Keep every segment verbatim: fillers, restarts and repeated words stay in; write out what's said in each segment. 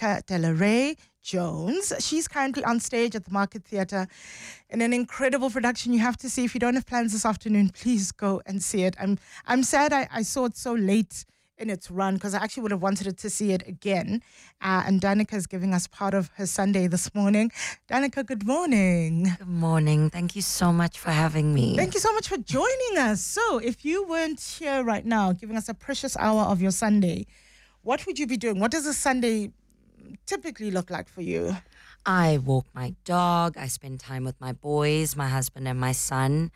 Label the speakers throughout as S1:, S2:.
S1: Danica De La Rey Jones. She's currently on stage at the Market Theatre in an incredible production you have to see. If you don't have plans this afternoon, please go and see it. I'm I'm sad I, I saw it so late in its run because I actually would have wanted it to see it again. Uh, and Danica is giving us part of her Sunday this morning. Danica, good morning.
S2: Good morning. Thank you so much for having me.
S1: Thank you so much for joining us. So if you weren't here right now, giving us a precious hour of your Sunday, what would you be doing? What does a Sunday typically look like for you?
S2: I walk my dog. I spend time with my boys, my husband and my son.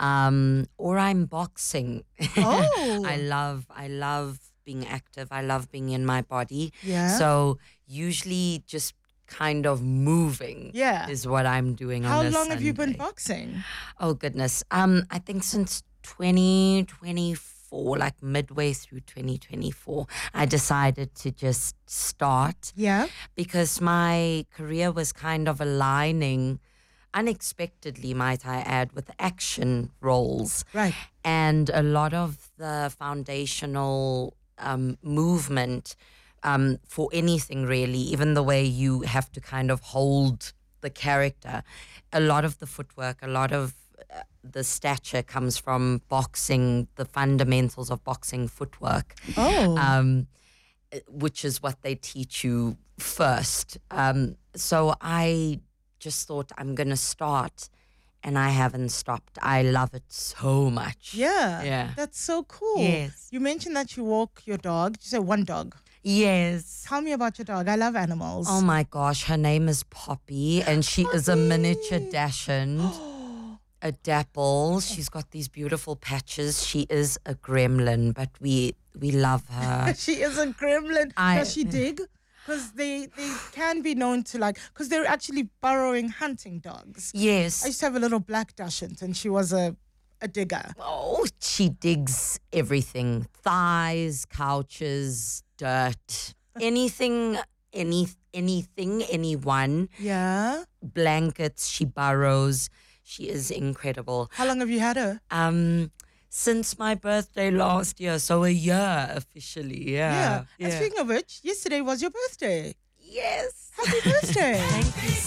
S2: Um, or I'm boxing.
S1: Oh.
S2: I love, I love being active. I love being in my body.
S1: Yeah.
S2: So usually just kind of moving
S1: Yeah.
S2: is what I'm doing
S1: How
S2: on a
S1: long have you been
S2: Sunday.
S1: boxing?
S2: Oh, goodness. Um, I think since twenty twenty-four, like midway through twenty twenty-four, I decided to just start
S1: Yeah.
S2: because my career was kind of aligning unexpectedly, might I add, with action roles.
S1: Right.
S2: And a lot of the foundational um, movement um, for anything really, even the way you have to kind of hold the character, a lot of the footwork, a lot of uh, the stature comes from boxing, the fundamentals of boxing footwork.
S1: Oh.
S2: Um, which is what they teach you first. Um, so I just thought I'm going to start, and I haven't stopped. I love it so much.
S1: yeah.
S2: Yeah.
S1: That's so cool.
S2: Yes.
S1: You mentioned that you walk your dog. Did you say one dog?
S2: Yes.
S1: Tell me about your dog. I love animals.
S2: Oh my gosh, her name is Poppy, and she is a miniature
S1: Poppy.
S2: Dachshund, a dapple. She's got these beautiful patches. She is a gremlin, but we we love her.
S1: She is a gremlin.
S2: I-
S1: Does she dig? Because they, they can be known to like, because they're actually burrowing hunting dogs. I
S2: Yes.
S1: used to have a little black Dachshund and she was a, a digger.
S2: Oh, she digs everything. Thighs, couches, dirt, anything, any, anything, anyone.
S1: Yeah.
S2: Blankets, she burrows. She is incredible.
S1: How long have you had her?
S2: Um, since my birthday last year, so a year officially. Yeah.
S1: And speaking of which, yesterday was your birthday.
S2: Yes.
S1: Happy birthday.
S2: Thank you